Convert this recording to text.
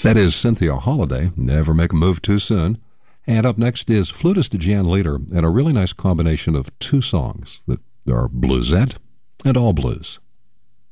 That is Cynthia Holiday, Never Make a Move Too Soon. And up next is flutist Jan Leader, and a really nice combination of two songs that are bluesette and all blues.